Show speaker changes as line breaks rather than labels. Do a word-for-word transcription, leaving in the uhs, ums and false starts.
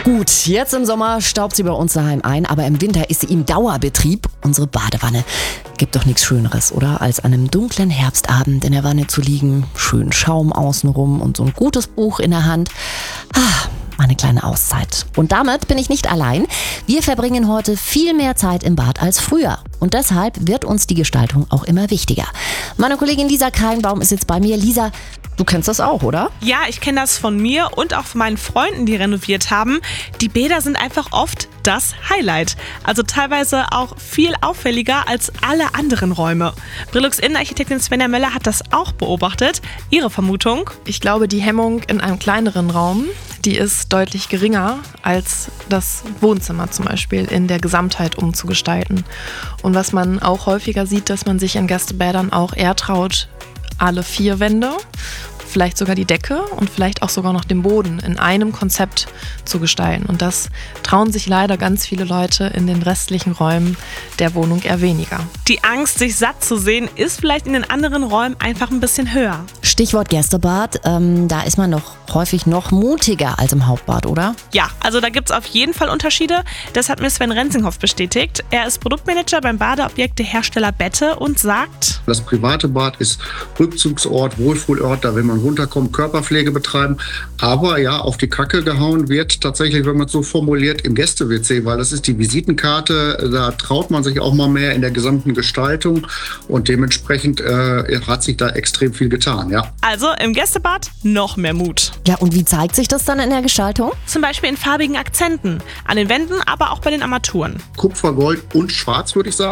Gut, jetzt im Sommer staubt sie bei uns daheim ein, aber im Winter ist sie im Dauerbetrieb. Unsere Badewanne. Gibt doch nichts Schöneres, oder? Als an einem dunklen Herbstabend in der Wanne zu liegen, schön Schaum außenrum und so ein gutes Buch in der Hand. Ah, eine kleine Auszeit. Und damit bin ich nicht allein. Wir verbringen heute viel mehr Zeit im Bad als früher. Und deshalb wird uns die Gestaltung auch immer wichtiger. Meine Kollegin Lisa Kreinbaum ist jetzt bei mir. Lisa, du kennst das auch, oder?
Ja, ich kenne das von mir und auch von meinen Freunden, die renoviert haben. Die Bäder sind einfach oft das Highlight. Also teilweise auch viel auffälliger als alle anderen Räume. Brillux Innenarchitektin Svenja Möller hat das auch beobachtet. Ihre Vermutung?
Ich glaube, die Hemmung in einem kleineren Raum, die ist deutlich geringer als das Wohnzimmer zum Beispiel in der Gesamtheit umzugestalten. Und was man auch häufiger sieht, dass man sich in Gästebädern auch eher traut, alle vier Wände, vielleicht sogar die Decke und vielleicht auch sogar noch den Boden in einem Konzept zu gestalten. Und das trauen sich leider ganz viele Leute in den restlichen Räumen der Wohnung eher weniger.
Die Angst, sich satt zu sehen, ist vielleicht in den anderen Räumen einfach ein bisschen höher.
Stichwort Gästebad, ähm, da ist man doch häufig noch mutiger als im Hauptbad, oder?
Ja, also da gibt es auf jeden Fall Unterschiede. Das hat mir Sven Renzinghoff bestätigt. Er ist Produktmanager beim Badeobjektehersteller Bette und sagt:
Das private Bad ist Rückzugsort, Wohlfühlort, da will man runterkommen, Körperpflege betreiben. Aber ja, auf die Kacke gehauen wird tatsächlich, wenn man es so formuliert, im Gäste-W C, weil das ist die Visitenkarte, da traut man sich auch mal mehr in der gesamten Gestaltung und dementsprechend äh, hat sich da extrem viel getan, ja.
Also im Gästebad noch mehr Mut.
Ja, und wie zeigt sich das dann in der Gestaltung?
Zum Beispiel in farbigen Akzenten. An den Wänden, aber auch bei den Armaturen.
Kupfer, Gold und Schwarz, würde ich sagen.